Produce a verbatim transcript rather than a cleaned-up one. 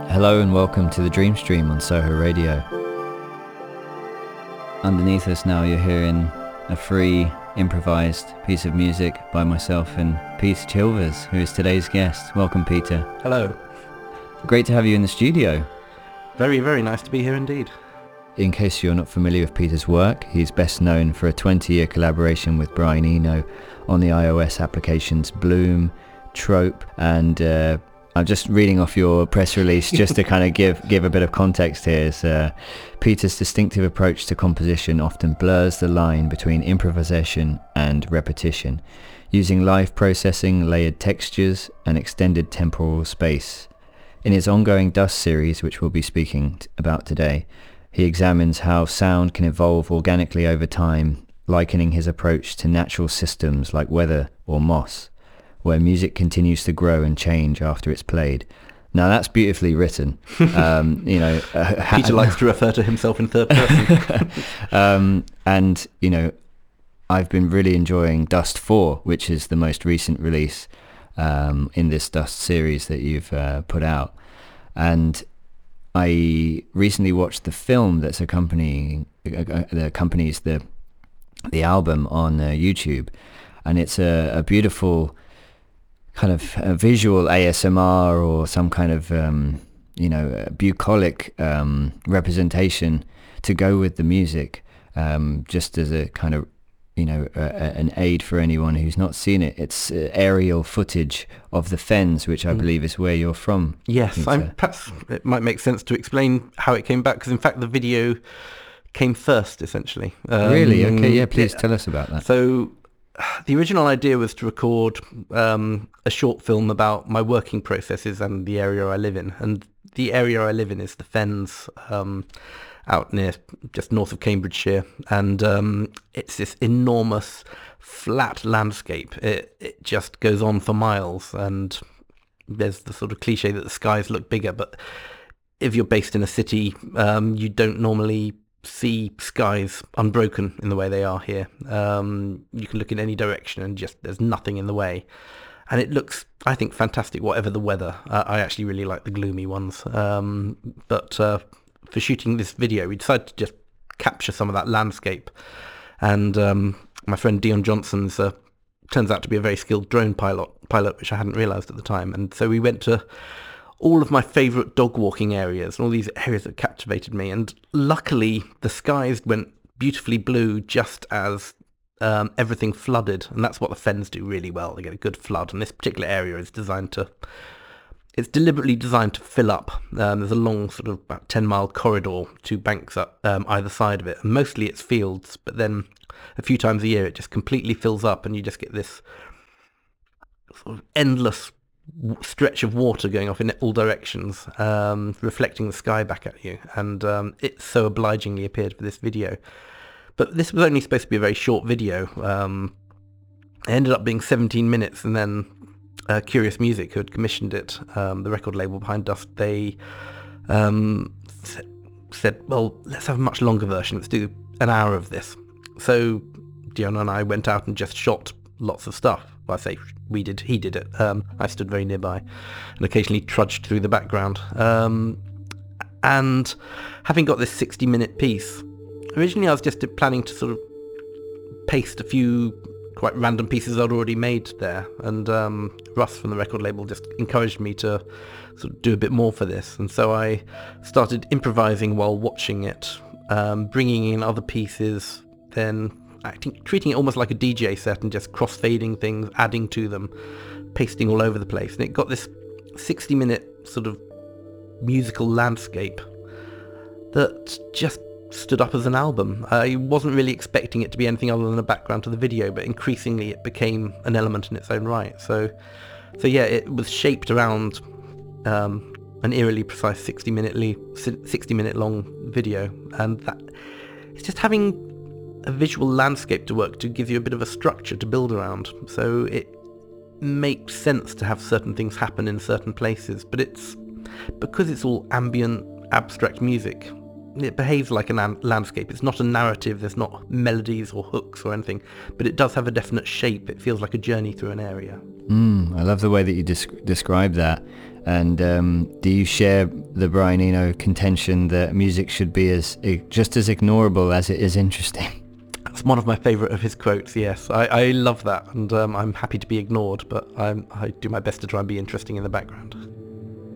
Hello and welcome to the Dream Stream on Soho Radio. Underneath us now you're hearing a free improvised piece of music by myself and Peter Chilvers, who is today's guest. Welcome, Peter. Hello. Great to have you in the studio. Very, very nice to be here indeed. In case you're not familiar with Peter's work, he's best known for a twenty-year collaboration with Brian Eno on the iOS applications Bloom, Trope, and uh, I'm just reading off your press release just to kind of give give a bit of context here. So, uh, Peter's distinctive approach to composition often blurs the line between improvisation and repetition, using live processing, layered textures, and extended temporal space. In his ongoing Dust series, which we'll be speaking t- about today, he examines how sound can evolve organically over time, likening his approach to natural systems like weather or moss, where music continues to grow and change after it's played. Now that's beautifully written. Um, you know, uh, ha- Peter likes to refer to himself in third person. um, and you know, I've been really enjoying Dust four, which is the most recent release um, in this Dust series that you've uh, put out. And I recently watched the film that's accompanying uh, that accompanies the the album on uh, YouTube, and it's a, a beautiful kind of a visual A S M R or some kind of um, you know bucolic um, representation to go with the music, um, just as a kind of you know a, a, an aid for anyone who's not seen it. It's uh, aerial footage of the Fens, which I mm. believe is where you're from. Yes, I'm, perhaps it might make sense to explain how it came back, because in fact the video came first, essentially. Um, really? Okay, yeah, please yeah. tell us about that. So the original idea was to record um, a short film about my working processes and the area I live in. And the area I live in is the Fens, um, out near just north of Cambridgeshire. And um, it's this enormous flat landscape. It, it just goes on for miles. And there's the sort of cliche that the skies look bigger. But if you're based in a city, um, you don't normally see skies unbroken in the way they are here. Um, you can look in any direction and just there's nothing in the way, and it looks, I think, fantastic whatever the weather. uh, I actually really like the gloomy ones, um, but uh, for shooting this video we decided to just capture some of that landscape. And um, my friend Dion Johnson's uh, turns out to be a very skilled drone pilot pilot which I hadn't realised at the time, and so we went to all of my favourite dog walking areas and all these areas that captivated me. And luckily, the skies went beautifully blue just as um, everything flooded. And that's what the Fens do really well. They get a good flood. And this particular area is designed to, it's deliberately designed to fill up. Um, there's a long sort of about ten mile corridor, two banks up um, either side of it. And mostly it's fields, but then a few times a year it just completely fills up and you just get this sort of endless stretch of water going off in all directions, um, reflecting the sky back at you, and um, it so obligingly appeared for this video. But this was only supposed to be a very short video. Um, it ended up being seventeen minutes, and then uh, Curious Music, who had commissioned it, um, the record label behind Dust, they um, said, well, let's have a much longer version, let's do an hour of this. So Dion and I went out and just shot lots of stuff. Well, I say we did, he did it. Um, I stood very nearby and occasionally trudged through the background. Um, and having got this sixty minute piece, originally I was just planning to sort of paste a few quite random pieces I'd already made there. And um, Russ from the record label just encouraged me to sort of do a bit more for this. And so I started improvising while watching it, um, bringing in other pieces, then acting, treating it almost like a D J set and just cross-fading things, adding to them, pasting all over the place. And it got this sixty minute sort of musical landscape that just stood up as an album. I wasn't really expecting it to be anything other than a background to the video, but increasingly it became an element in its own right. So, so yeah, it was shaped around um, an eerily precise sixty minute long video, and that it's just having a visual landscape to work to give you a bit of a structure to build around. So it makes sense to have certain things happen in certain places, but it's because it's all ambient, abstract music, it behaves like a nan- landscape. It's not a narrative, there's not melodies or hooks or anything, but it does have a definite shape. It feels like a journey through an area. Mm, I love the way that you desc- describe that. And um, do you share the Brian Eno contention that music should be as just as ignorable as it is interesting? That's one of my favourite of his quotes, yes. I, I love that, and um, I'm happy to be ignored, but I'm, I do my best to try and be interesting in the background.